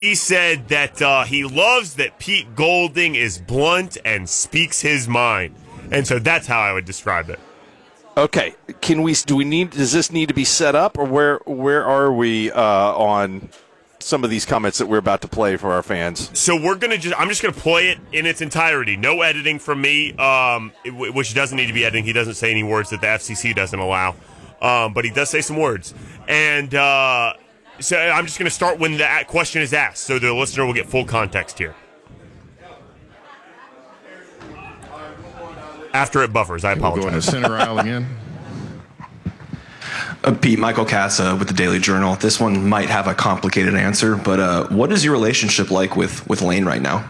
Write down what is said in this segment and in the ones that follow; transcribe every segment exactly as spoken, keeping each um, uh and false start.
He said that uh, he loves that Pete Golding is blunt and speaks his mind. And so that's how I would describe it. Okay, can we? Do we need? Does this need to be set up, or where? Where are we uh, on some of these comments that we're about to play for our fans? So we're gonna just. I'm just gonna play it in its entirety. No editing from me, um, it, which doesn't need to be editing. He doesn't say any words that the F C C doesn't allow, um, but he does say some words. And uh, so I'm just gonna start when the question is asked, so the listener will get full context here. After it buffers, I apologize. We'll go into center aisle again. Uh, Pete, Michael Casa with the Daily Journal. This one might have a complicated answer, but uh, what is your relationship like with, with Lane right now?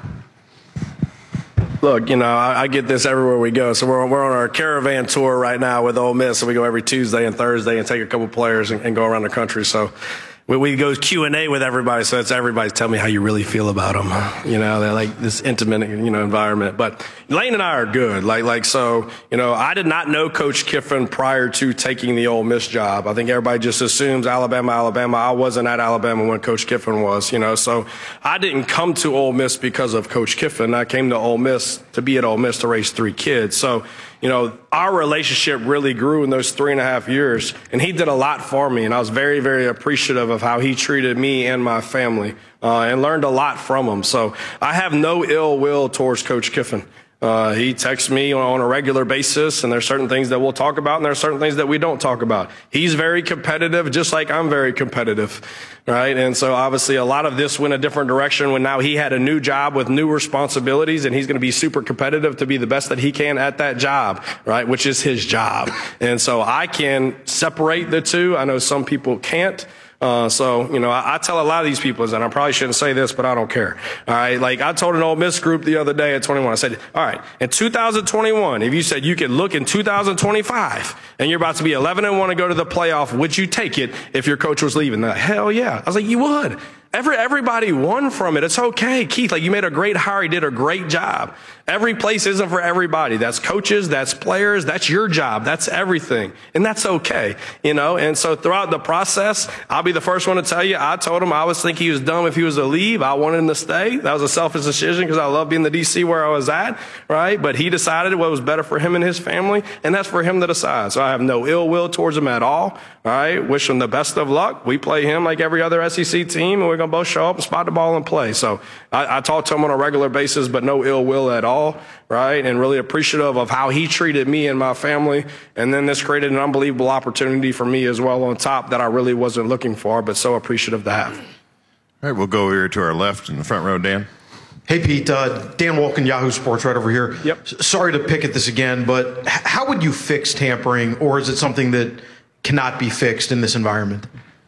Look, you know, I, I get this everywhere we go. So we're, we're on our caravan tour right now with Ole Miss. So we go every Tuesday and Thursday and take a couple players and, and go around the country. So we, we go Q and A with everybody. So it's everybody tell me how you really feel about them. You know, they're like this intimate, you know, environment. But Lane and I are good. Like, like, so, you know, I did not know Coach Kiffin prior to taking the Ole Miss job. I think everybody just assumes Alabama, Alabama. I wasn't at Alabama when Coach Kiffin was, you know, so I didn't come to Ole Miss because of Coach Kiffin. I came to Ole Miss to be at Ole Miss to raise three kids. So, you know, our relationship really grew in those three and a half years, and he did a lot for me, and I was very, very appreciative of how he treated me and my family, uh, and learned a lot from him. So I have no ill will towards Coach Kiffin. Uh, he texts me on a regular basis, and there's certain things that we'll talk about, and there's certain things that we don't talk about. He's very competitive, just like I'm very competitive, right? And so obviously a lot of this went a different direction when now he had a new job with new responsibilities, and he's going to be super competitive to be the best that he can at that job, right? Which is his job. And so I can separate the two. I know some people can't. Uh, so, you know, I, I tell a lot of these people, and I probably shouldn't say this, but I don't care. All right. Like I told an Ole Miss group the other day at twenty-one, I said, all right, in two thousand twenty-one, if you said you could look in two thousand twenty-five and you're about to be eleven and one and go to the playoff, would you take it if your coach was leaving? They're like, hell yeah. I was like, you would. Every, everybody won from it. It's okay. Keith, like you made a great hire. You did a great job. Every place isn't for everybody. That's coaches. That's players. That's your job. That's everything. And that's okay. You know, and so throughout the process, I'll be the first one to tell you, I told him I always think he was dumb if he was to leave. I wanted him to stay. That was a selfish decision because I love being the D C where I was at, right? But he decided what was better for him and his family, and that's for him to decide. So I have no ill will towards him at all. All right. Wish him the best of luck. We play him like every other S E C team, and we're going to both show up and spot the ball and play. So I, I talk to him on a regular basis, but no ill will at all, right? And really appreciative of how he treated me and my family. And then this created an unbelievable opportunity for me as well on top that I really wasn't looking for, but so appreciative to have. All right, we'll go here to our left in the front row, Dan. Hey, Pete. Uh, Dan Wolken, Yahoo Sports, right over here. Yep. S- sorry to pick at this again, but h- how would you fix tampering, or is it something that cannot be fixed in this environment?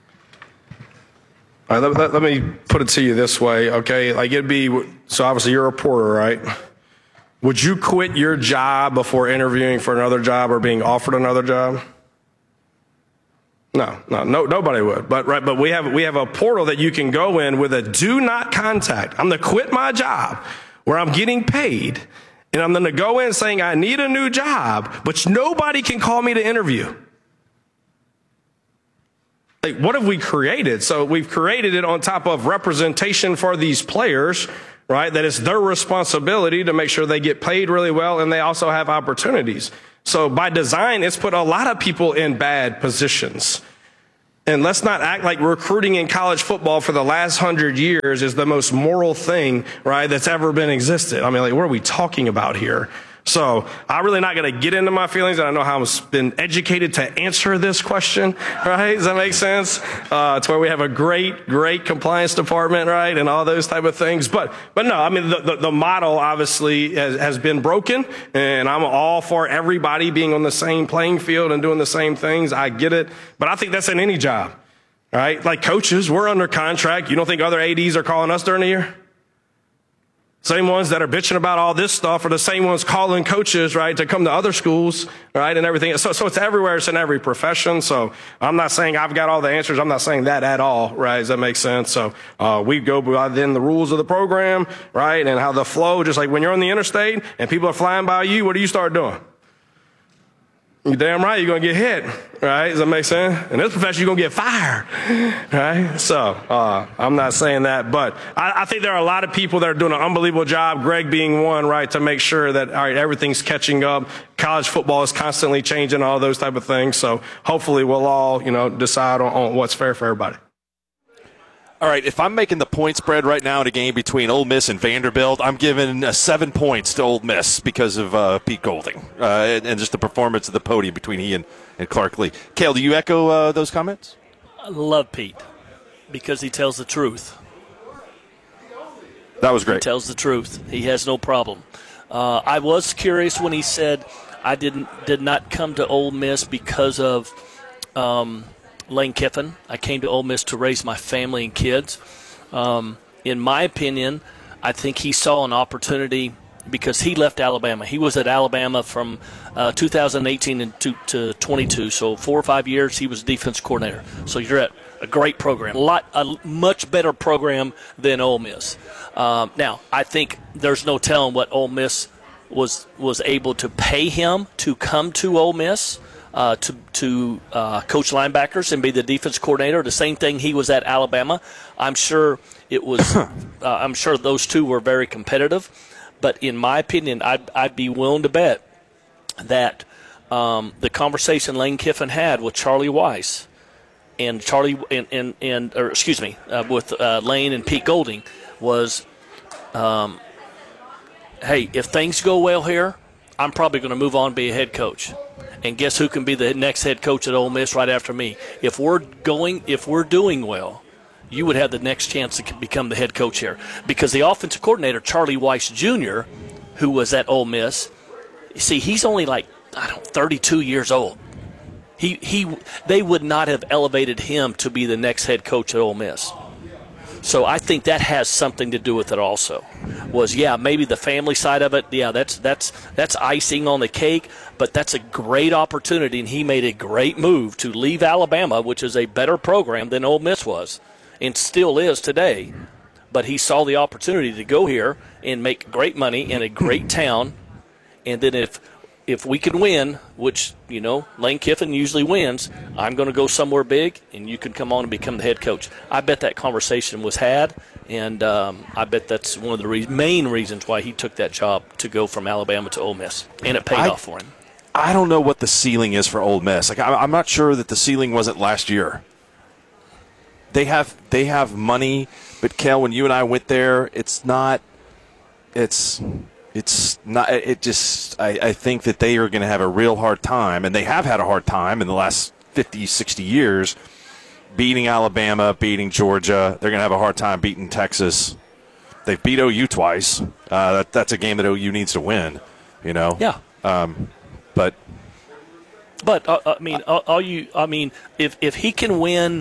All right, let, let, let me put it to you this way, okay? Like it'd be, so obviously you're a reporter, right? Would you quit your job before interviewing for another job or being offered another job? No, no, no, nobody would. But right, but we have we have a portal that you can go in with a do not contact. I'm going to quit my job where I'm getting paid, and I'm going to go in saying I need a new job, but nobody can call me to interview. Like, what have we created? So we've created it on top of representation for these players, right? That it's their responsibility to make sure they get paid really well and they also have opportunities. So by design, it's put a lot of people in bad positions. And let's not act like recruiting in college football for the last hundred years is the most moral thing, right, that's ever been existed. I mean, like, what are we talking about here? So I'm really not going to get into my feelings. And I know how I've been educated to answer this question, right? Does that make sense? Uh, it's where we have a great, great compliance department, right? And all those type of things. But, but no, I mean, the, the, the model obviously has, has been broken, and I'm all for everybody being on the same playing field and doing the same things. I get it. But I think that's in any job, right? Like coaches, we're under contract. You don't think other A Ds are calling us during the year? Same ones that are bitching about all this stuff are the same ones calling coaches, right, to come to other schools, right, and everything. So, so it's everywhere. It's in every profession. So I'm not saying I've got all the answers. I'm not saying that at all, right? Does that make sense? So uh, we go by then the rules of the program, right, and how the flow, just like when you're on the interstate and people are flying by you, what do you start doing? You're damn right you're going to get hit, right? Does that make sense? In this profession, you're going to get fired, right? So uh, I'm not saying that, but I, I think there are a lot of people that are doing an unbelievable job, Greg being one, right, to make sure that, all right, everything's catching up. College football is constantly changing, all those type of things. So hopefully we'll all, you know, decide on, on what's fair for everybody. All right, if I'm making the point spread right now in a game between Ole Miss and Vanderbilt, I'm giving uh, seven points to Ole Miss because of uh, Pete Golding uh, and, and just the performance of the podium between he and, and Clark Lee. Cale, do you echo uh, those comments? I love Pete because he tells the truth. That was great. He tells the truth. He has no problem. Uh, I was curious when he said I didn't did not come to Ole Miss because of um, – Lane Kiffin. I came to Ole Miss to raise my family and kids. Um, in my opinion, I think he saw an opportunity because he left Alabama. He was at Alabama from uh, two thousand eighteen and to, to twenty-two, so four or five years he was defense coordinator. So you're at a great program, a lot, a much better program than Ole Miss. Um, now, I think there's no telling what Ole Miss was was able to pay him to come to Ole Miss. Uh, to to uh, coach linebackers and be the defense coordinator. The same thing he was at Alabama. I'm sure it was. uh, I'm sure those two were very competitive. But in my opinion, I'd, I'd be willing to bet that um, the conversation Lane Kiffin had with Charlie Weiss and Charlie and and, and or excuse me uh, with uh, Lane and Pete Golding was, um, hey, if things go well here, I'm probably going to move on and be a head coach. And guess who can be the next head coach at Ole Miss right after me? If we're going, if we're doing well, you would have the next chance to become the head coach here. Because the offensive coordinator, Charlie Weiss Junior, who was at Ole Miss, see, he's only like, I don't know, thirty-two years old. He he, they would not have elevated him to be the next head coach at Ole Miss. So I think that has something to do with it also. Was, yeah, maybe the family side of it, yeah, that's that's that's icing on the cake, but that's a great opportunity, and he made a great move to leave Alabama, which is a better program than Ole Miss was and still is today. But he saw the opportunity to go here and make great money in a great town, and then if if we can win, which, you know, Lane Kiffin usually wins, I'm going to go somewhere big, and you can come on and become the head coach. I bet that conversation was had, and um, I bet that's one of the re- main reasons why he took that job to go from Alabama to Ole Miss, and it paid I, off for him. I don't know what the ceiling is for Ole Miss. Like, I'm not sure that the ceiling wasn't last year. They have they have money, but Kel, when you and I went there, it's not. It's. It's not. It just. I, I think that they are going to have a real hard time, and they have had a hard time in the last fifty, sixty years, beating Alabama, beating Georgia. They're going to have a hard time beating Texas. They've beat O U twice. Uh, that, that's a game that O U needs to win. You know. Yeah. Um, but. But uh, I mean, all, all you. I mean, if if he can win,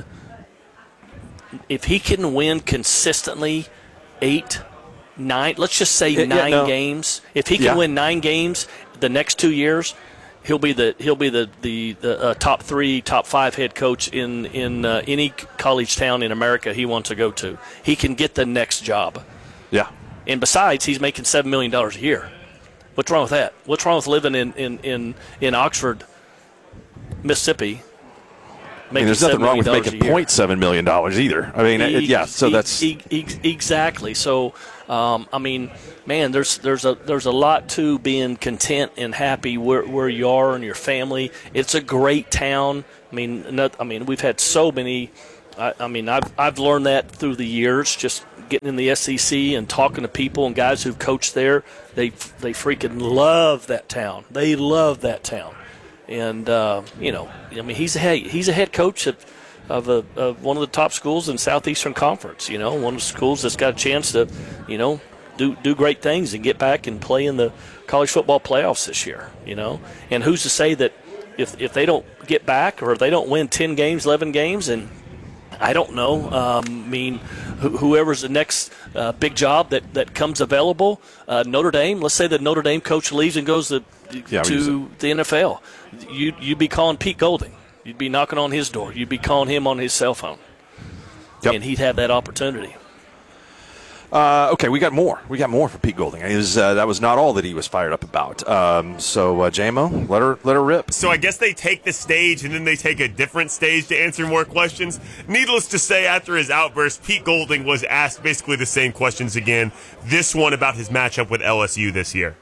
if he can win consistently, eight. Nine, let's just say yeah, nine yeah, no. games. If he can yeah. win nine games the next two years, he'll be the he'll be the the, the uh, top three, top five head coach in in uh, any college town in America he wants to go to. He can get the next job. Yeah. And besides, he's making seven million dollars a year. What's wrong with that? What's wrong with living in in in, in Oxford, Mississippi? I mean, there's nothing wrong with making zero point seven million dollars either. I mean, e- yeah, so that's e- e- exactly. So, um, I mean, man, there's there's a there's a lot to being content and happy where, where you are and your family. It's a great town. I mean, not, I mean, we've had so many. I, I mean, I've I've learned that through the years, just getting in the S E C and talking to people and guys who've coached there. They they freaking love that town. They love that town. And, uh, you know, I mean, he's a head, he's a head coach of, of, a, of one of the top schools in Southeastern Conference, you know, one of the schools that's got a chance to, you know, do do great things and get back and play in the college football playoffs this year, you know. And who's to say that if, if they don't get back or if they don't win ten games, eleven games, and I don't know. Um, I mean, wh- whoever's the next uh, big job that, that comes available, uh, Notre Dame, let's say the Notre Dame coach leaves and goes to, yeah, to the N F L. You, you'd be calling Pete Golding. You'd be knocking on his door. You'd be calling him on his cell phone. Yep. And he'd have that opportunity. Uh, okay, we got more. We got more from Pete Golding. It was, uh, that was not all that he was fired up about. Um, so, uh, J M O, let her, let her rip. So I guess they take the stage and then they take a different stage to answer more questions. Needless to say, after his outburst, Pete Golding was asked basically the same questions again. This one about his matchup with L S U this year.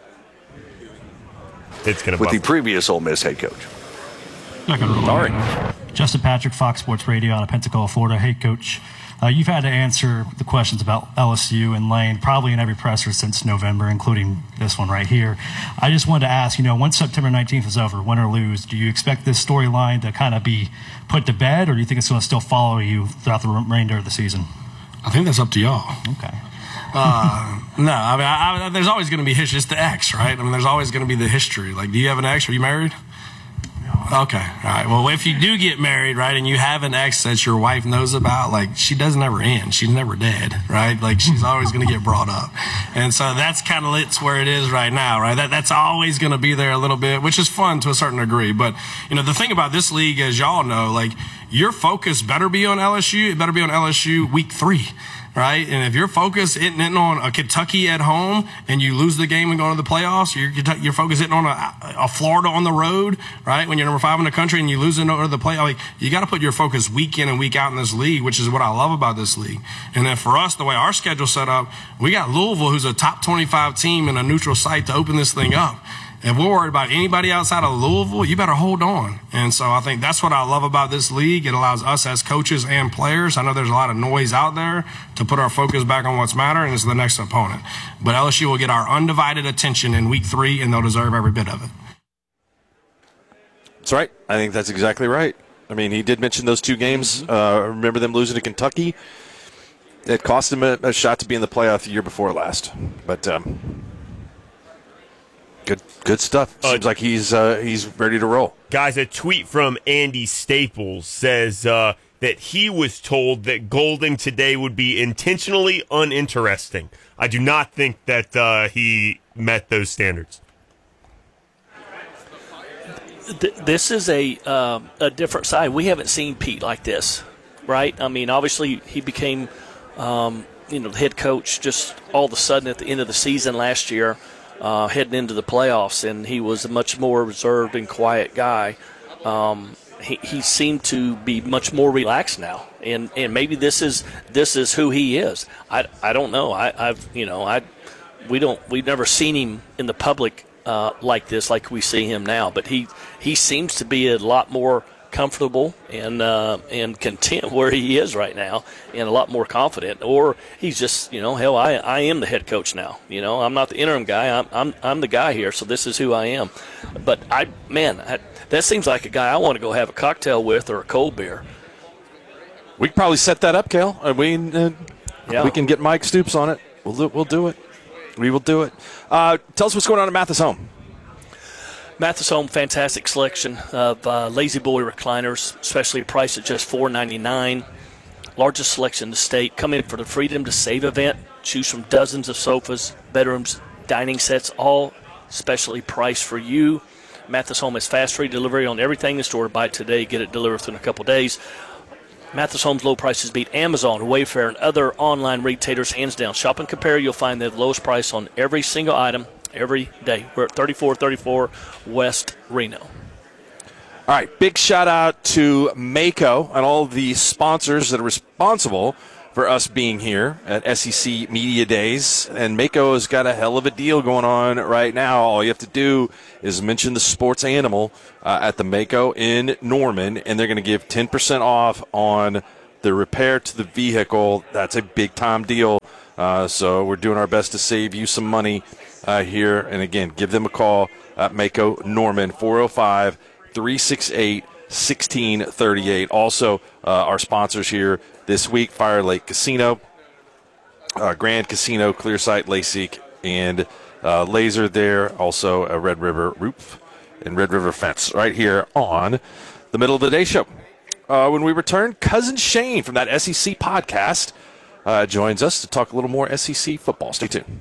It's going to with the previous Ole Miss head coach. All right. Justin Patrick, Fox Sports Radio out of Pensacola, Florida. Hey, Coach. Uh, you've had to answer the questions about L S U and Lane probably in every presser since November, including this one right here. I just wanted to ask, you know, once September nineteenth is over, win or lose, do you expect this storyline to kind of be put to bed, or do you think it's going to still follow you throughout the remainder of the season? I think that's up to y'all. Okay. Uh, no, I mean, I, I, there's always going to be history. It's the ex, right? I mean, there's always going to be the history. Like, do you have an ex? Are you married? Okay, all right. Well, if you do get married, right, and you have an ex that your wife knows about, like, she doesn't ever end. She's never dead, right? Like, she's always going to get brought up. And so that's kind of it's where it is right now, right? That That's always going to be there a little bit, which is fun to a certain degree. But, you know, the thing about this league, as y'all know, like, your focus better be on L S U. It better be on L S U week three. Right? And if your focus isn't on a Kentucky at home and you lose the game and go to the playoffs, your, your focus isn't on a, a Florida on the road, right? When you're number five in the country and you lose in the play, like, you got to put your focus week in and week out in this league, which is what I love about this league. And then for us, the way our schedule's set up, we got Louisville, who's a top twenty-five team in a neutral site to open this thing up. If we're worried about anybody outside of Louisville, you better hold on. And so I think that's what I love about this league. It allows us as coaches and players, I know there's a lot of noise out there, to put our focus back on what's matter, and it's the next opponent. But L S U will get our undivided attention in week three, and they'll deserve every bit of it. That's right. I think that's exactly right. I mean, he did mention those two games. Uh, remember them losing to Kentucky? It cost him a, a shot to be in the playoff the year before last. But um, good good stuff. Seems uh, like he's uh, he's ready to roll. Guys, a tweet from Andy Staples says uh, that he was told that Golding today would be intentionally uninteresting. I do not think that uh, he met those standards. This is a um, a different side. We haven't seen Pete like this, right? I mean, obviously he became, um, you know, the head coach just all of a sudden at the end of the season last year, uh, heading into the playoffs, and he was a much more reserved and quiet guy. Um, he, he seemed to be much more relaxed now, and, and maybe this is this is who he is. I, I don't know. I, I've you know I we don't we've never seen him in the public Uh, like this, like we see him now, but he he seems to be a lot more comfortable and uh, and content where he is right now, and a lot more confident. Or he's just, you know, hell, I I am the head coach now. You know, I'm not the interim guy. I'm I'm I'm the guy here, so this is who I am. But I man, I, that seems like a guy I want to go have a cocktail with or a cold beer. We could probably set that up, Cal. Uh, we uh, yeah. we can get Mike Stoops on it. We'll do, we'll do it. We will do it. Uh, tell us what's going on at Mathis Home. Mathis Home, fantastic selection of uh, Lazy Boy recliners, especially priced at just four ninety-nine. Largest selection in the state. Come in for the Freedom to Save event. Choose from dozens of sofas, bedrooms, dining sets, all specially priced for you. Mathis Home has fast free delivery on everything in store. Buy it today, get it delivered within a couple days. Mathis Home's low prices beat Amazon, Wayfair, and other online retailers hands down. Shop and compare. You'll find the lowest price on every single item every day. We're at thirty-four thirty-four West Reno. All right, big shout out to Mako and all the sponsors that are responsible for us being here at S E C Media Days. And Mako has got a hell of a deal going on right now. All you have to do is mention the sports animal uh, at the Mako in Norman, and they're going to give ten percent off on the repair to the vehicle. That's a big-time deal. Uh, so we're doing our best to save you some money uh, here. And, again, give them a call at Mako Norman, four oh five, three six eight, one six three eight. Also, uh, our sponsors here this week, Fire Lake Casino, uh, Grand Casino, Clearsight, LASIK, and uh, Laser there. Also, a Red River Roof and Red River Fence right here on the Middle of the Day Show. Uh, when we return, Cousin Shane from that S E C podcast uh, joins us to talk a little more S E C football. Stay tuned.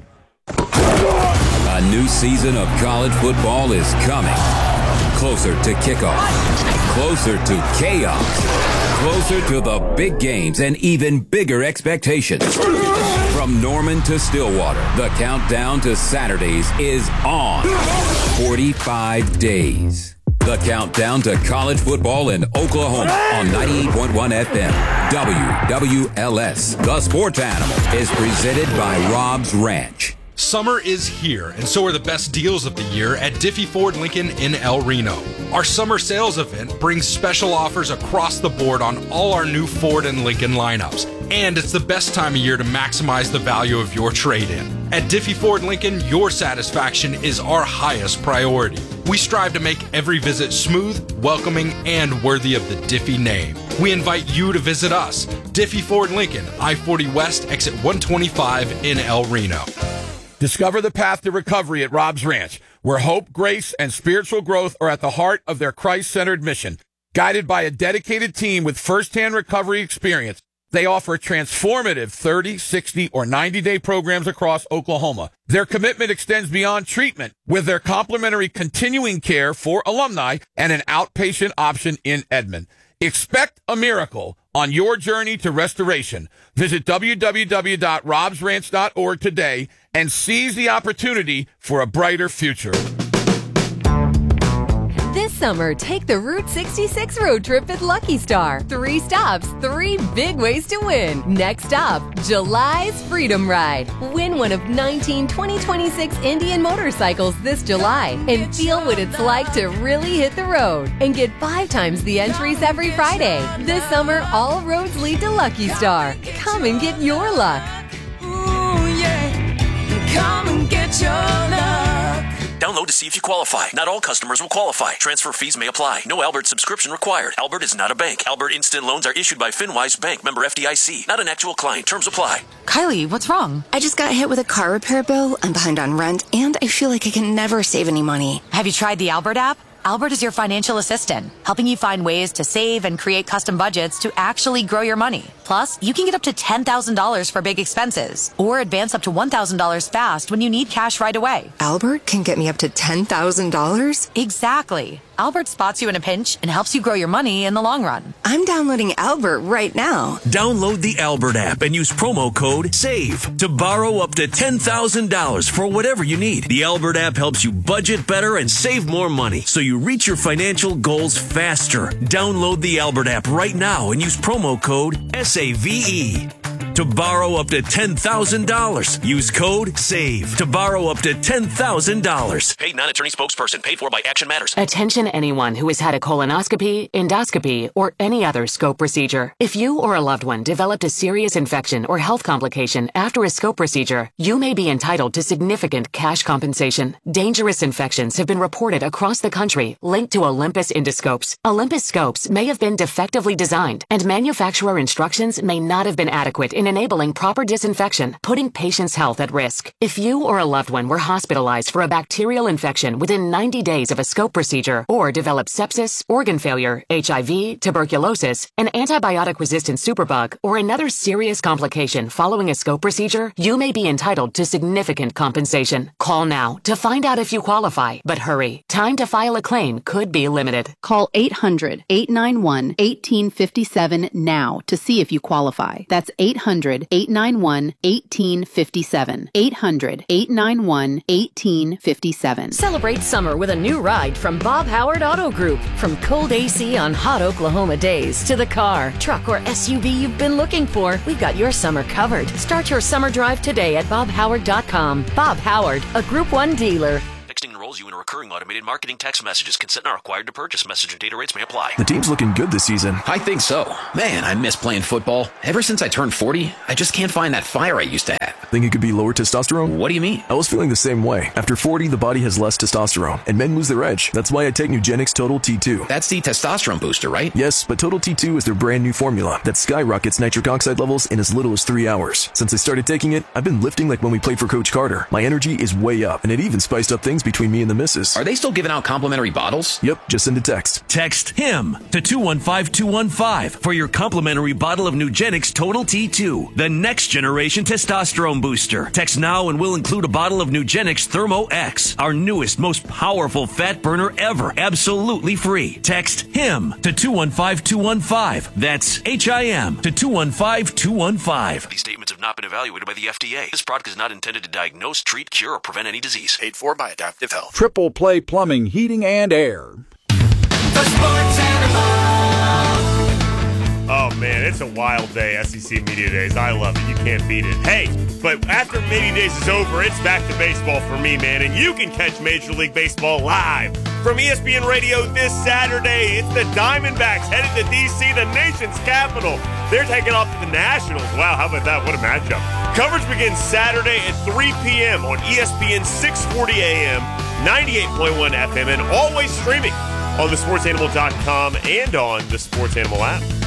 A new season of college football is coming. Closer to kickoff. Closer to chaos. Closer to the big games and even bigger expectations. From From Norman to Stillwater, the countdown to Saturdays is on. forty-five days. The countdown to college football in Oklahoma on ninety-eight point one F M. W W L S, the sports animal, is presented by Rob's Ranch. Summer is here, and so are the best deals of the year at Diffie Ford Lincoln in El Reno. Our summer sales event brings special offers across the board on all our new Ford and Lincoln lineups. And it's the best time of year to maximize the value of your trade-in. At Diffie Ford Lincoln, your satisfaction is our highest priority. We strive to make every visit smooth, welcoming, and worthy of the Diffie name. We invite you to visit us. Diffie Ford Lincoln, I forty West, exit one twenty-five in El Reno. Discover the path to recovery at Rob's Ranch, where hope, grace, and spiritual growth are at the heart of their Christ-centered mission. Guided by a dedicated team with first-hand recovery experience, they offer transformative thirty, sixty, or ninety-day programs across Oklahoma. Their commitment extends beyond treatment with their complimentary continuing care for alumni and an outpatient option in Edmond. Expect a miracle on your journey to restoration. Visit w w w dot robs ranch dot org today and seize the opportunity for a brighter future. This summer, take the Route sixty-six road trip at Lucky Star. Three stops, three big ways to win. Next stop, July's Freedom Ride. Win one of nineteen twenty twenty-six Indian motorcycles this July and feel what it's like to really hit the road and get five times the entries every Friday. This summer, all roads lead to Lucky Star. Come and get your luck. Ooh, yeah. Come and get your luck. Download to see if you qualify. Not all customers will qualify. Transfer fees may apply. No Albert subscription required. Albert is not a bank. Albert Instant Loans are issued by FinWise Bank, member F D I C. Not an actual client. Terms apply. Kylie, what's wrong? I just got hit with a car repair bill. I'm behind on rent, and I feel like I can never save any money. Have you tried the Albert app? Albert is your financial assistant, helping you find ways to save and create custom budgets to actually grow your money. Plus, you can get up to ten thousand dollars for big expenses or advance up to one thousand dollars fast when you need cash right away. Albert can get me up to ten thousand dollars? Exactly. Albert spots you in a pinch and helps you grow your money in the long run. I'm downloading Albert right now. Download the Albert app and use promo code SAVE to borrow up to ten thousand dollars for whatever you need. The Albert app helps you budget better and save more money so you reach your financial goals faster. Download the Albert app right now and use promo code S A V E to borrow up to ten thousand dollars. Use code SAVE to borrow up to ten thousand dollars. Paid non-attorney spokesperson. Paid for by Action Matters. Attention anyone who has had a colonoscopy, endoscopy, or any other scope procedure. If you or a loved one developed a serious infection or health complication after a scope procedure, you may be entitled to significant cash compensation. Dangerous infections have been reported across the country linked to Olympus endoscopes. Olympus scopes may have been defectively designed, and manufacturer instructions may not have been adequate in enabling proper disinfection, putting patients' health at risk. If you or a loved one were hospitalized for a bacterial infection within ninety days of a scope procedure, or developed sepsis, organ failure, H I V, tuberculosis, an antibiotic-resistant superbug, or another serious complication following a scope procedure, you may be entitled to significant compensation. Call now to find out if you qualify, but hurry. Time to file a claim could be limited. Call eight hundred, eight nine one, one eight five seven now to see if you qualify. That's eight hundred, eight nine one, one eight five seven. eight hundred, eight nine one, one eight five seven. Celebrate summer with a new ride from Bob Howard Auto Group. From cold A C on hot Oklahoma days to the car, truck, or S U V you've been looking for, we've got your summer covered. Start your summer drive today at bob howard dot com. Bob Howard, a Group one dealer. Texting enrolls you in a recurring automated marketing text messages. Consent not required to purchase. Message and data rates may apply. The team's looking good this season. I think so. Man, I miss playing football. Ever since I turned forty, I just can't find that fire I used to have. Think it could be lower testosterone? What do you mean? I was feeling the same way. After forty, the body has less testosterone, and men lose their edge. That's why I take Nugenix Total T two. That's the testosterone booster, right? Yes, but Total T two is their brand new formula that skyrockets nitric oxide levels in as little as three hours. Since I started taking it, I've been lifting like when we played for Coach Carter. My energy is way up, and it even spiced up things between me and the missus. Are they still giving out complimentary bottles? Yep, just send a text. Text HIM to two one five two one five for your complimentary bottle of Nugenix Total T two, the next generation testosterone booster. Text now and we'll include a bottle of Nugenix Thermo X, our newest, most powerful fat burner ever, absolutely free. Text HIM to two one five two one five. That's H I M to two one five two one five. These statements have not been evaluated by the F D A. This product is not intended to diagnose, treat, cure, or prevent any disease. Paid for by Adaptive Health. Triple Play Plumbing, Heating, and Air. The Sports Animal. Oh, man, it's a wild day, S E C Media Days. I love it. You can't beat it. Hey, but after Media Days is over, it's back to baseball for me, man, and you can catch Major League Baseball live from E S P N Radio this Saturday. It's the Diamondbacks headed to D C, the nation's capital. They're taking off the Nationals. Wow, how about that? What a matchup. Coverage begins Saturday at three p.m. on E S P N six forty A M, ninety-eight point one F M, and always streaming on the sports animal dot com and on the Sports Animal app.